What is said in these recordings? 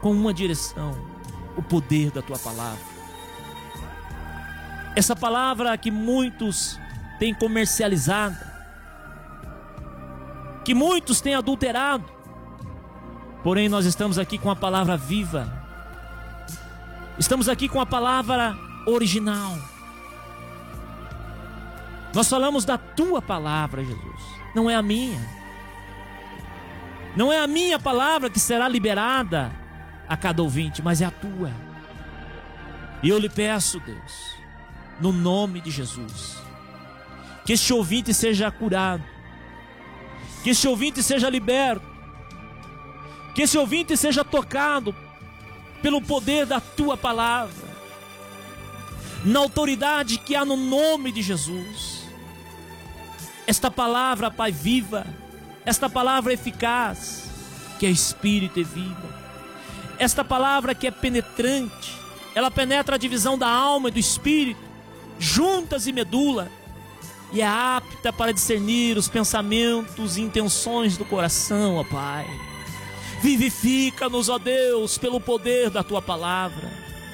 com uma direção: o poder da tua palavra. Essa palavra que muitos têm comercializado, que muitos têm adulterado, porém nós estamos aqui com a palavra viva, estamos aqui com a palavra original. Nós falamos da tua palavra, Jesus, não é a minha. Não é a minha palavra que será liberada a cada ouvinte, mas é a tua. E eu lhe peço, Deus, no nome de Jesus, que este ouvinte seja curado, que este ouvinte seja liberto, que esse ouvinte seja tocado pelo poder da tua palavra, na autoridade que há no nome de Jesus. Esta palavra, Pai, viva, esta palavra eficaz, que é espírito e vida, esta palavra que é penetrante, ela penetra a divisão da alma e do espírito, juntas e medula, e é apta para discernir os pensamentos e intenções do coração, ó Pai. Vivifica-nos, ó Deus, pelo poder da tua palavra.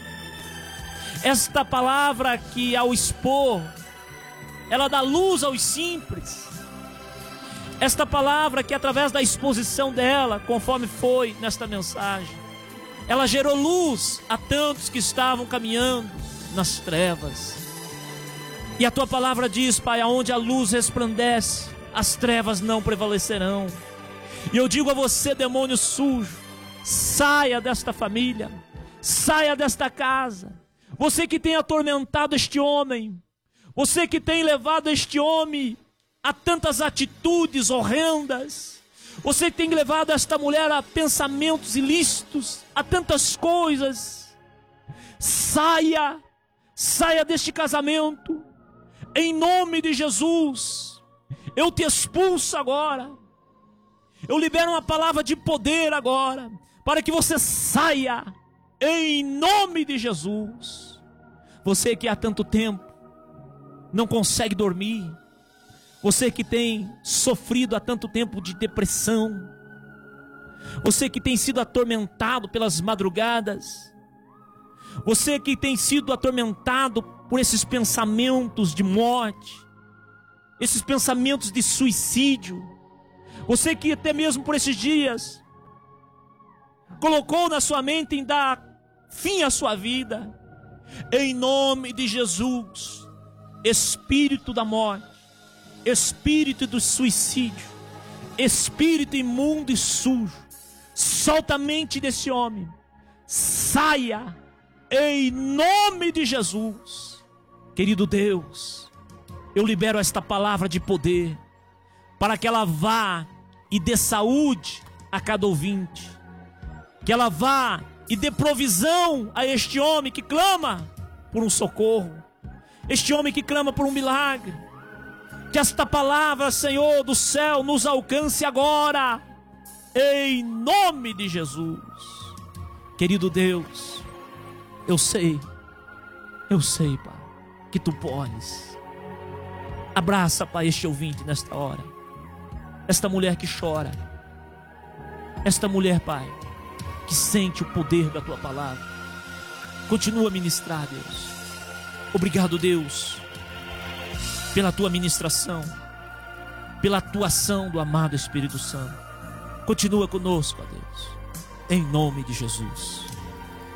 Esta palavra que, ao expor, ela dá luz aos simples. Esta palavra que, através da exposição dela, conforme foi nesta mensagem, ela gerou luz a tantos que estavam caminhando nas trevas. E a tua palavra diz, Pai, aonde a luz resplandece, as trevas não prevalecerão. E eu digo a você, demônio sujo, saia desta família, saia desta casa. Você que tem atormentado este homem, você que tem levado este homem a tantas atitudes horrendas, você que tem levado esta mulher a pensamentos ilícitos, a tantas coisas, saia deste casamento, em nome de Jesus. Eu te expulso agora, eu libero uma palavra de poder agora, para que você saia, em nome de Jesus. Você que há tanto tempo não consegue dormir, você que tem sofrido há tanto tempo de depressão, você que tem sido atormentado pelas madrugadas, você que tem sido atormentado por esses pensamentos de morte, esses pensamentos de suicídio, você que até mesmo por esses dias colocou na sua mente em dar fim à sua vida, em nome de Jesus, espírito da morte, espírito do suicídio, espírito imundo e sujo, solta a mente desse homem, saia, em nome de Jesus. Querido Deus, eu libero esta palavra de poder, para que ela vá e dê saúde a cada ouvinte, que ela vá e dê provisão a este homem que clama por um socorro, este homem que clama por um milagre. Que esta palavra, Senhor do céu, nos alcance agora, em nome de Jesus. Querido Deus, eu sei, Pai, que tu podes. Abraça, Pai, este ouvinte nesta hora, esta mulher que chora, esta mulher, Pai, que sente o poder da tua palavra. Continua a ministrar, Deus. Obrigado, Deus, pela tua ministração, pela atuação do amado Espírito Santo. Continua conosco, ó Deus, em nome de Jesus.